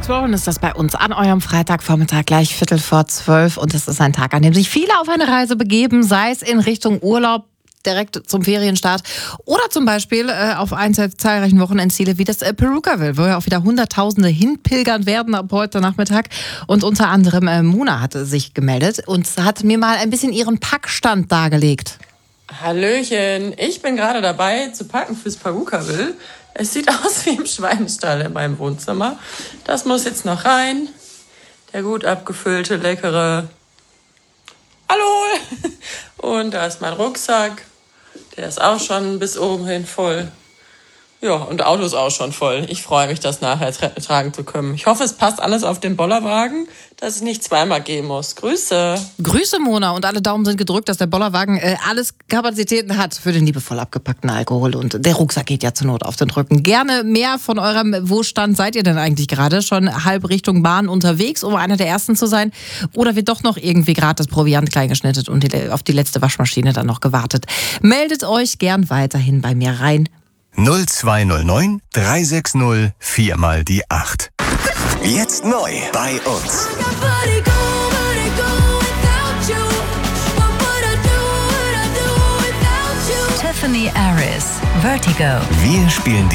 12 ist das bei uns an eurem Freitagvormittag gleich 11:45 und es ist ein Tag, an dem sich viele auf eine Reise begeben, sei es in Richtung Urlaub, direkt zum Ferienstart oder zum Beispiel auf eins der zahlreichen Wochenendziele wie das Perukaville, wo ja auch wieder Hunderttausende hinpilgern werden ab heute Nachmittag. Und unter anderem Mona hatte sich gemeldet und hat mir mal ein bisschen ihren Packstand dargelegt. Hallöchen, ich bin gerade dabei zu packen fürs Perukaville. Es sieht aus wie im Schweinestall in meinem Wohnzimmer. Das muss jetzt noch rein. Der gut abgefüllte, leckere Hallo! Und da ist mein Rucksack. Der ist auch schon bis oben hin voll. Ja, und Auto ist auch schon voll. Ich freue mich, das nachher tragen zu können. Ich hoffe, es passt alles auf den Bollerwagen, dass ich nicht zweimal gehen muss. Grüße. Grüße, Mona. Und alle Daumen sind gedrückt, dass der Bollerwagen alles Kapazitäten hat für den liebevoll abgepackten Alkohol. Und der Rucksack geht ja zur Not auf den Rücken. Gerne mehr von eurem Wo-Stand seid ihr denn eigentlich gerade? Schon halb Richtung Bahn unterwegs, um einer der Ersten zu sein? Oder wird doch noch irgendwie gerade das Proviant kleingeschnitten und auf die letzte Waschmaschine dann noch gewartet? Meldet euch gern weiterhin bei mir rein. 0209 360 4 mal die 8. Jetzt neu bei uns. Tiffany Aris, Vertigo. Wir spielen